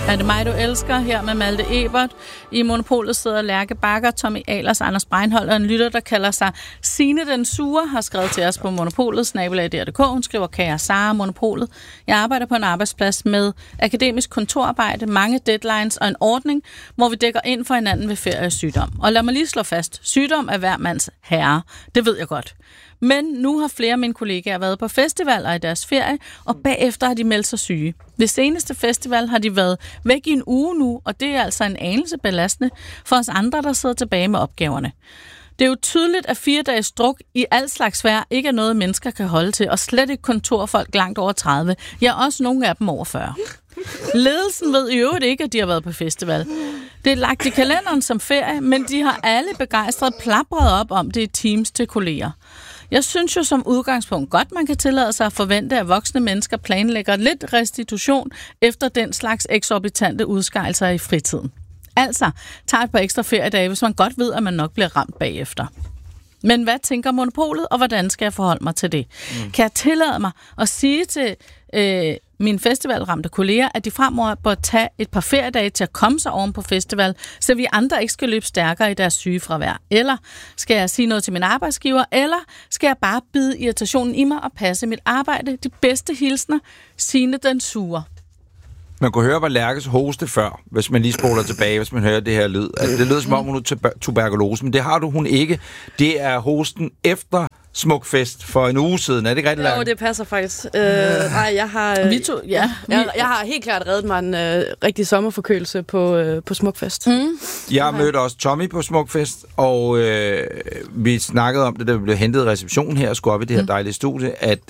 Er det mig, du elsker? Her med Malte Ebert. I Monopolet sidder Lærke Bakker, Tommy Ahlers, Anders Breinholt og en lytter, der kalder sig Signe den Sure, har skrevet til os på Monopolet, @dr.dk. Hun skriver, kære Sara, Monopolet. Jeg arbejder på en arbejdsplads med akademisk kontorarbejde, mange deadlines og en ordning, hvor vi dækker ind for hinanden ved ferie og sygdom. Og lad mig lige slå fast, sygdom er hver mands herre. Det ved jeg godt. Men nu har flere af mine kollegaer været på festivaler i deres ferie, og bagefter har de meldt sig syge. Ved seneste festival har de været væk i en uge nu, og det er altså en anelse belastende for os andre, der sidder tilbage med opgaverne. Det er jo tydeligt, at 4 dages druk i al slags vejr ikke er noget, mennesker kan holde til, og slet ikke kontorfolk langt over 30. Ja, også nogle af dem over 40. Ledelsen ved i øvrigt ikke, at de har været på festival. Det er lagt i kalenderen som ferie, men de har alle begejstret plapret op om det i Teams til kolleger. Jeg synes jo som udgangspunkt godt, man kan tillade sig at forvente, at voksne mennesker planlægger lidt restitution efter den slags eksorbitante udskejelser i fritiden. Altså, tager et par ekstra feriedage, hvis man godt ved, at man nok bliver ramt bagefter. Men hvad tænker Monopolet, og hvordan skal jeg forholde mig til det? Kan jeg tillade mig at sige til mine festivalramte kolleger, at de fremover bør tage et par feriedage til at komme sig oven på festival, så vi andre ikke skal løbe stærkere i deres sygefravær? Eller skal jeg sige noget til min arbejdsgiver? Eller skal jeg bare bide irritationen i mig og passe mit arbejde? De bedste hilsner, Signe den Sure. Man kunne høre, hvor Lærkes hoste før, hvis man lige spoler tilbage, hvis man hører det her lyd. Altså, det lyder som om, hun er tuberkulose, men det har hun ikke. Det er hosten efter Smukfest for en uge siden. Er det ikke rigtigt, Lærke? Jo, det passer faktisk. Nej, jeg har... Jeg har helt klart reddet mig en rigtig sommerforkølelse på Smukfest. Jeg mødte også Tommy på Smukfest, og vi snakkede om det, da vi blev hentet i receptionen her og skulle op i det her dejlige studie, at...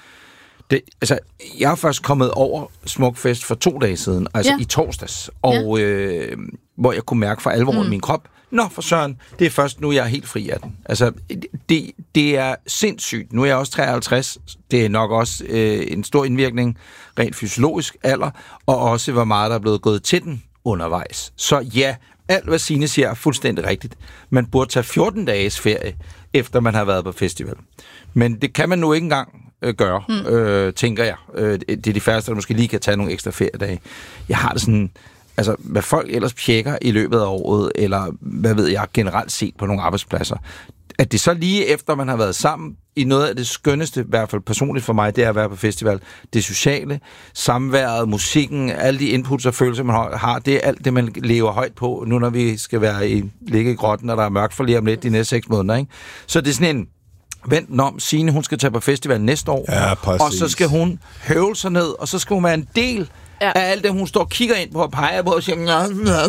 jeg er først kommet over Smukfest for 2 dage siden, altså i torsdags, og hvor jeg kunne mærke for alvor i min krop, nå for søren, det er først nu, jeg er helt fri af den. Altså, det er sindssygt. Nu er jeg også 53, det er nok også en stor indvirkning, rent fysiologisk alder, og også hvor meget der er blevet gået til den undervejs. Så ja, alt hvad Signe siger er fuldstændig rigtigt. Man burde tage 14 dages ferie, efter man har været på festival. Men det kan man nu ikke engang gøre, tænker jeg. Det er de færreste, der måske lige kan tage nogle ekstra feriedage. Jeg har det sådan, altså hvad folk ellers pjekker i løbet af året, eller hvad ved jeg, generelt set på nogle arbejdspladser. At det så lige efter, man har været sammen i noget af det skønneste, i hvert fald personligt for mig, det er at være på festival. Det sociale, samværet, musikken, alle de inputs og følelser, man har, det er alt det, man lever højt på, nu når vi skal ligge i grotten, og der er mørkt for lige om lidt de næste 6 måneder, ikke? Så det er sådan en vent om, Signe, hun skal tage på festival næste år, og så skal hun høvle sig ned, og så skal hun være en del af alt det, hun står og kigger ind på og peger på og siger,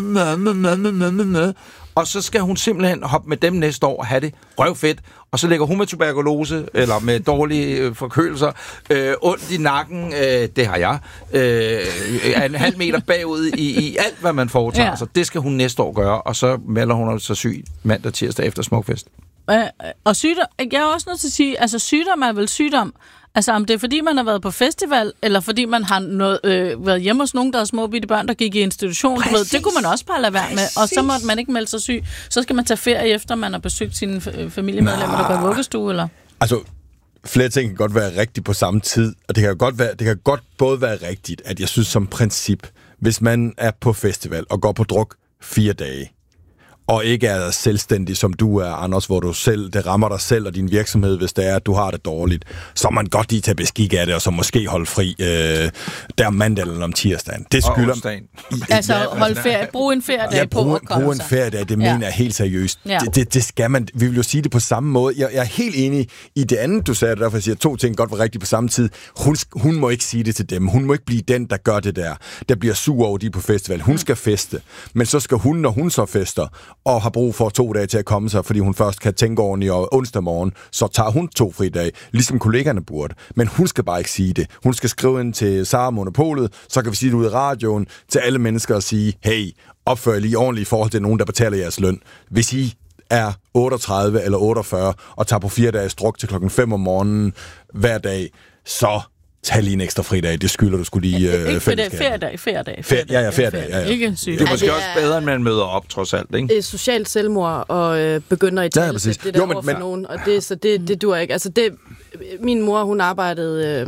og så skal hun simpelthen hoppe med dem næste år og have det røvfedt, og så ligger hun med tuberkulose, eller med dårlige forkølelser, ondt i nakken, det har jeg, en halv meter bagud i alt, hvad man foretager sig. Det skal hun næste år gøre, og så melder hun sig syg mandag, tirsdag efter Smukfest. Og sygdom, jeg er også nødt til at sige, altså sygdom er vel sygdom. Altså om det er fordi, man har været på festival, eller fordi man har været hjemme hos nogen, der er små bitte børn, der gik i institution. Du ved, det kunne man også bare lade være med, og så måtte man ikke melde sig syg. Så skal man tage ferie efter, man har besøgt sine familiemedlemmer, der går i vuggestue, eller? Altså, flere ting kan godt være rigtigt på samme tid, og det kan godt både være rigtigt, at jeg synes som princip, hvis man er på festival og går på druk 4 dage, og ikke er selvstændig, som du er, Anders, hvor du selv, det rammer dig selv og din virksomhed, hvis det er, at du har det dårligt, så man godt lige tage beskik af det, og så måske holde fri der mandag eller om tirsdagen. Det skylder... Altså holde ferie, bruge en feriedag på at komme bruge en feriedag, det mener jeg helt seriøst. Ja. Det skal man. Vi vil jo sige det på samme måde. Jeg er helt enig i det andet, du sagde, derfor jeg siger, 2 ting godt var rigtigt på samme tid. Hun må ikke sige det til dem. Hun må ikke blive den, der gør det der bliver sur over de på festival. Hun skal feste, men så skal hun, når hun så fester, og har brug for 2 dage til at komme sig, fordi hun først kan tænke ordentligt, og onsdag morgen, så tager hun 2 fridage, ligesom kollegerne burde. Men hun skal bare ikke sige det. Hun skal skrive ind til Sara Monopolet, så kan vi sige det ud i radioen til alle mennesker og sige, hey, opfør lige ordentligt i forhold til nogen, der betaler jeres løn. Hvis I er 38 eller 48 og tager på 4 dages druk til 5:00 om morgenen hver dag, så tag lige en ekstra fridag. Det skylder du skulle lige feriedag. Feriedag. Ikke syg. Det er måske også bedre, end man møder op, trods alt, ikke? Det er socialt selvmord og begynder i tale. Ja, præcis. Det der over for nogen, og det duer ikke. Altså det, min mor, hun arbejdede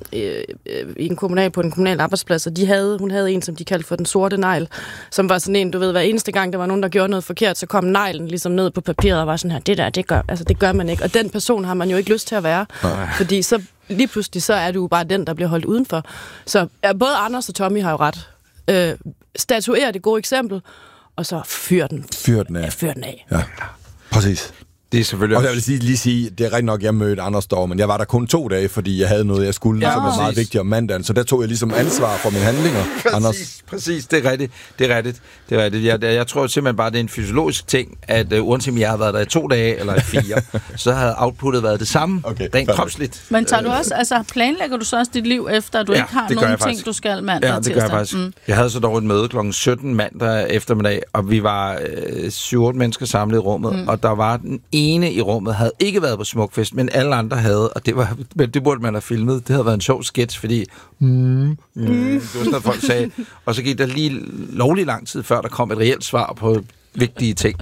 på en kommunal arbejdsplads, og hun havde en, som de kaldte for den sorte negl, som var sådan en, du ved, hver eneste gang, der var nogen, der gjorde noget forkert, så kom neglen ligesom ned på papiret og var sådan her, det gør man ikke. Og den person har man jo ikke lyst til at være, fordi så lige pludselig, så er du jo bare den, der bliver holdt udenfor. Så både Anders og Tommy har jo ret. Statuere det gode eksempel, og så fyr den af. Ja, præcis. Det er selvfølgelig. Og jeg vil lige sige, det er rigtig nok, jeg mødte Anders dog, men jeg var der kun 2 dage, fordi jeg havde noget, jeg skulle, som var meget vigtigt om mandagen. Så der tog jeg ligesom ansvar for mine handlinger. Præcis, det er rigtigt. Jeg tror simpelthen bare, det er en fysiologisk ting, at uanset om jeg har været der i 2 dage eller i 4, så havde outputtet været det samme, rent kropsligt. Men tager du også, planlægger du så også dit liv efter, at du ikke har nogen ting, du skal mandag til? Ja, det gør jeg faktisk. Jeg havde så dog et møde kl. 17 mandag eftermiddag, og vi var 7-8 mennesker samlet i rummet, og der var den ene i rummet havde ikke været på Smukfest, men alle andre havde, og det burde man have filmet. Det havde været en sjov sketch, fordi det var sådan, at folk sagde, og så gik der lige lovlig lang tid, før der kom et reelt svar på vigtige ting.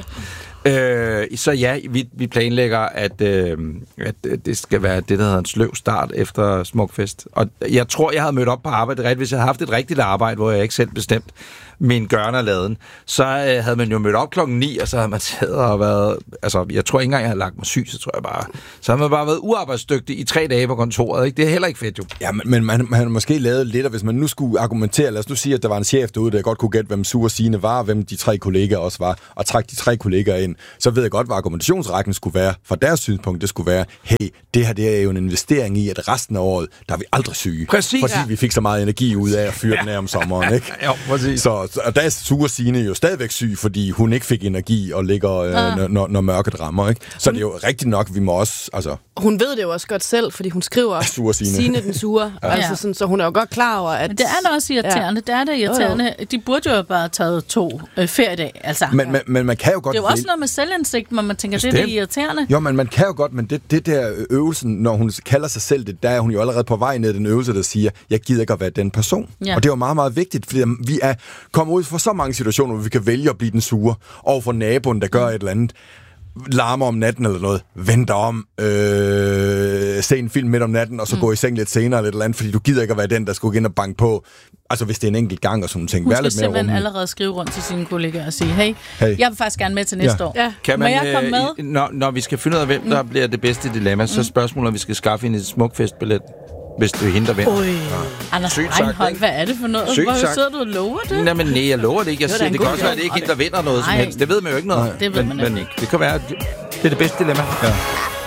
Så ja, vi planlægger, at det skal være det, der hedder en sløv start efter Smukfest. Og jeg tror, jeg havde mødt op på arbejde, hvis jeg havde haft et rigtigt arbejde, hvor jeg ikke selv bestemt min gørne og laden, så havde man jo mødt op 9:00, og så havde man taget og været... Altså, jeg tror ikke engang, jeg havde lagt mig syg, så tror jeg bare... Så havde man bare været uarbejdsdygtig i 3 dage på kontoret, ikke? Det er heller ikke fedt, jo. Ja, men man har måske lavet lidt, og hvis man nu skulle argumentere, lad os nu sige, at der var en chef derude, der godt kunne gætte, hvem Sue og Signe var, og hvem de 3 kollegaer også var, og trække de 3 kollegaer ind, så ved jeg godt, hvad argumentationsrækken skulle være. Fra deres synspunkt, det skulle være, hey, det her det er jo en investering i, at resten af året, der er vi aldrig syge. Præcis. Fordi vi fik så meget energi ud af at fyre den af om sommeren, ikke? Jo, præcis. Så der er Sue og Signe jo stadigvæk syg, fordi hun ikke fik energi og ligger, når mørket rammer, ikke? Så det er jo rigtigt nok, vi må også... Altså... Hun ved det jo også godt selv, fordi hun skriver Signe den sure. Altså sådan, så hun er jo godt klar over, at... Men det er da også irriterende. Ja. Det er da irriterende. De burde jo bare have taget 2 feriedage. Altså. Men man kan jo godt... Det er jo også noget med selvindsigt, hvor man tænker, det er irriterende. Jo, men man kan jo godt, men det der øvelsen, når hun kalder sig selv det, der er hun jo allerede på vej ned den øvelse, der siger, jeg gider ikke at være den person. Ja. Og det er jo meget, meget vigtigt, fordi vi er kommet ud for så mange situationer, hvor vi kan vælge at blive den sure over for naboen, der gør et eller andet, larmer om natten eller noget, venter om, se en film midt om natten, og så gå i seng lidt senere eller et eller andet, fordi du gider ikke at være den, der skulle gå ind og banke på. Altså, hvis det er en enkelt gang og sådan ting. Hun skal simpelthen allerede skrive rundt til sine kollegaer og sige, hey, jeg vil faktisk gerne med til næste år. Ja. Kan man, må jeg komme med? Når vi skal finde ud af, hvem der bliver det bedste dilemma, så spørgsmålet, om vi skal skaffe en Smukfestbillet, hvis du henter hvem. Anders Breinholt, hvad er det for noget? Hvor sidder du og lover det? Nej, jeg lover det ikke. Jeg siger, det kan også være, at det ikke hende, der vinder noget som helst. Det ved man jo ikke noget. Det ved man ikke. Det kan være, det er det bedste dilemma. Ja.